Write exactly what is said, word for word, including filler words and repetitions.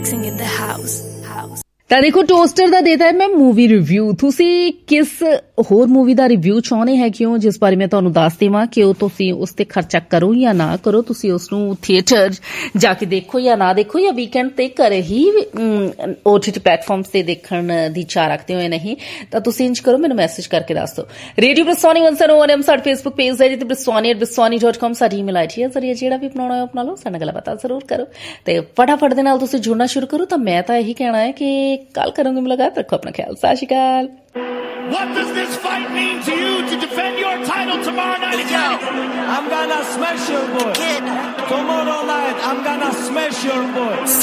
mixing in the house. House. ਤਾਂ ਦੇਖੋ toaster ਦਾ ਦੇਤਾ ਹੈ ਮੈਂ ਮੂਵੀ ਰਿਵਿਊ। ਤੁਸੀਂ ਕਿਸ ਹੋਰ ਮੂਵੀ ਦਾ ਰਿਵਿਊ ਚਾਹੁੰਦੇ ਹੈ ਕਿਉਂ, ਜਿਸ ਬਾਰੇ ਮੈਂ ਤੁਹਾਨੂੰ ਦੱਸ ਦੇਵਾਂ ਕਿ ਉਹ ਤੁਸੀਂ ਉਸ ਤੇ ਖਰਚਾ ਕਰੋ ਜਾਂ ਨਾ ਕਰੋ, ਤੁਸੀਂ ਉਸ ਨੂੰ ਥੀਏਟਰ ਜਾ ਕੇ ਦੇਖੋ ਜਾਂ ਨਾ ਦੇਖੋ, ਜਾਂ ਵੀਕਐਂਡ ਤੇ ਘਰੇ ਹੀ ਓਟੀਟੀ ਪਲੇਟਫਾਰਮਸ ਤੇ ਦੇਖਣ ਦੀ ਚਾਹ ਰੱਖਦੇ ਹੋਏ ਨਹੀਂ, ਤਾਂ ਤੁਸੀਂ ਇੰਜ ਕਰੋ, ਮੈਨੂੰ ਮੈਸੇਜ ਕਰਕੇ ਦੱਸ ਦਿਓ। Radio ਬਰਸਾਨੀ one zero one M ਸਾਡਾ ਫੇਸਬੁੱਕ ਪੇਜ ਹੈ ਜੀ, ਤੇ ਬਰਸਾਨੀ ਐਟ ਬਰਸਾਨੀ ਡਾਟ ਕਾਮ ਸਾਡੀ ਈਮੇਲ ਆਈ ਡੀ ਹੈ। ਜ਼ਰੀਏ ਜਿਹੜਾ ਵੀ ਬਣਾਉਣਾ ਆਪਣਾ ਲਓ, ਸਾਡੇ ਨਾਲ ਗੱਲਬਾਤ ਜ਼ਰੂਰ ਕਰੋ ਤੇ ਫਟਾਫਟ ਦੇ ਨਾਲ ਤੁਸੀਂ ਜੁੜਨਾ ਸ਼ੁਰੂ ਕਰੋ। ਤਾਂ ਮੈਂ ਤਾਂ ਇਹੀ ਕਹਿਣਾ ਹੈ ਕਿ ਕੱਲ ਕਰਾਂਗੇ ਮੁਲਾਕਾਤ। ਰੱਖੋ ਆਪਣਾ ਖਿਆਲ। ਸਤਿ ਸ਼੍ਰੀ ਅਕਾਲ। What does this fight mean to you to defend your title tomorrow night again? I'm gonna smash your boy. Tomorrow night I'm gonna smash your boy.